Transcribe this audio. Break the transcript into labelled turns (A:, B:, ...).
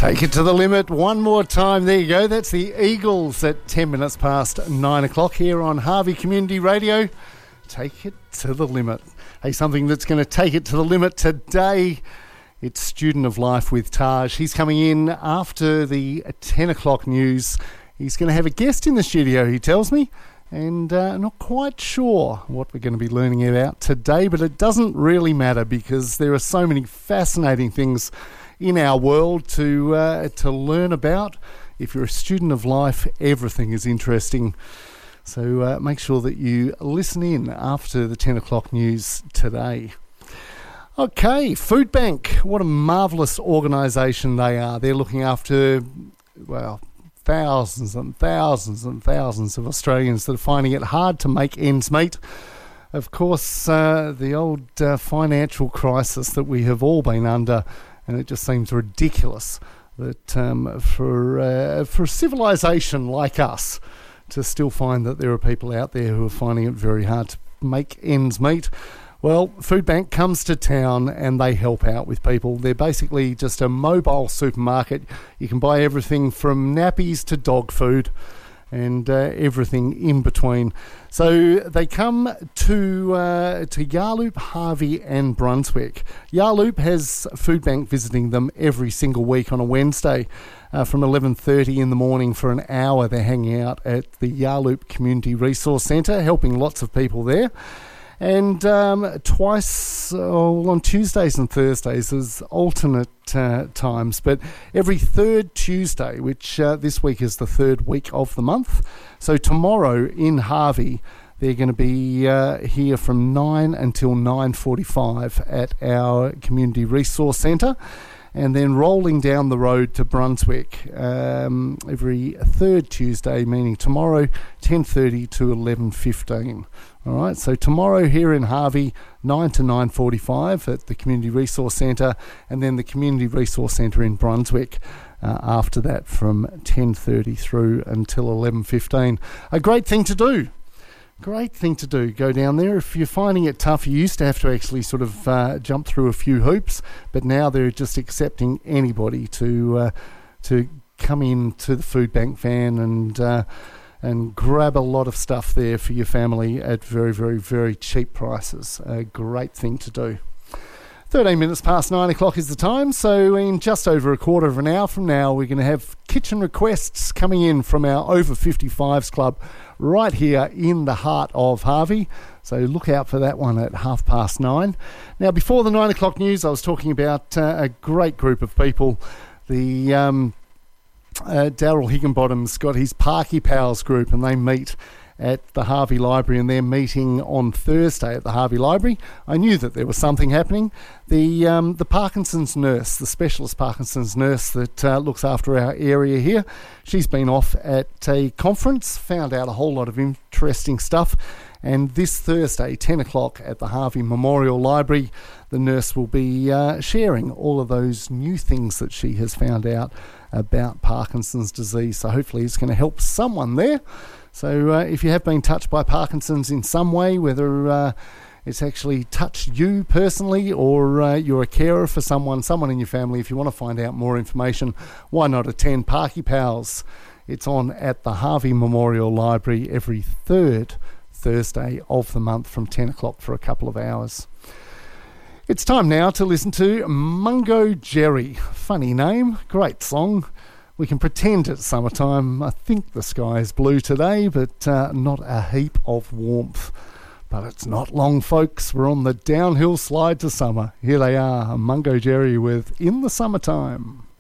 A: Take it to the limit one more time. There you go. That's the Eagles at 10 minutes past 9 o'clock here on Harvey Community Radio. Take it to the limit. Hey, something that's going to take it to the limit today, it's Student of Life with Taj. He's coming in after the 10 o'clock news. He's going to have a guest in the studio, he tells me, and not quite sure what we're going to be learning about today, but it doesn't really matter because there are so many fascinating things in our world to learn about. If you're a student of life, everything is interesting. So make sure that you listen in after the 10 o'clock news today. Okay, Food Bank. What a marvellous organisation they are. They're looking after, well, thousands and thousands and thousands of Australians that are finding it hard to make ends meet. Of course, the old financial crisis that we have all been under, and it just seems ridiculous that for a civilization like us to still find that there are people out there who are finding it very hard to make ends meet. Well, Food Bank comes to town and they help out with people. They're basically just a mobile supermarket. You can buy everything from nappies to dog food and everything in between. So they come to Yarloop, Harvey and Brunswick. Yarloop has Food Bank visiting them every single week on a Wednesday from 11:30 in the morning for an hour. They're hanging out at the Yarloop Community Resource Centre, helping lots of people there. And twice on Tuesdays and Thursdays as alternate times, but every third Tuesday, which this week is the third week of the month. So tomorrow in Harvey, they're going to be here from 9 until 9:45 at our Community Resource Centre, and then rolling down the road to Brunswick every third Tuesday, meaning tomorrow 10:30 to 11:15. All right, so tomorrow here in Harvey, 9 to 9:45 at the Community Resource Centre, and then the Community Resource Centre in Brunswick after that from 10:30 through until 11:15. A great thing to do. Great thing to do. Go down there. If you're finding it tough, you used to have to actually sort of jump through a few hoops, but now they're just accepting anybody to come in to the Food Bank van and grab a lot of stuff there for your family at very, very, very cheap prices. A great thing to do. 13 minutes past 9 o'clock is the time, so in just over a quarter of an hour from now, we're going to have kitchen requests coming in from our Over 55s Club right here in the heart of Harvey. So look out for that one at 9:30. Now, before the 9 o'clock news, I was talking about a great group of people. The Daryl Higginbottom's got his Parky Pals group, and they meet at the Harvey Library, and they're meeting on Thursday at the Harvey Library. I knew that there was something happening. The Parkinson's nurse, the specialist Parkinson's nurse that looks after our area here, she's been off at a conference, found out a whole lot of interesting stuff, and this Thursday, 10 o'clock at the Harvey Memorial Library, the nurse will be sharing all of those new things that she has found out about Parkinson's disease. So hopefully it's going to help someone there. So if you have been touched by Parkinson's in some way, whether it's actually touched you personally or you're a carer for someone in your family, if you want to find out more information, why not attend Parky Pals? It's on at the Harvey Memorial Library every third Thursday of the month from 10 o'clock for a couple of hours. It's time now to listen to Mungo Jerry. Funny name, great song. We can pretend it's summertime. I think the sky is blue today, but not a heap of warmth. But it's not long, folks. We're on the downhill slide to summer. Here they are, Mungo Jerry with In the Summertime.